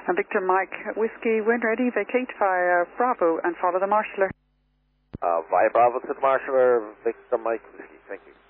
Victor Mike Whiskey, when ready, vacate via Bravo and follow the marshaller. Via Bravo to the marshaller, Victor Mike Whiskey, thank you.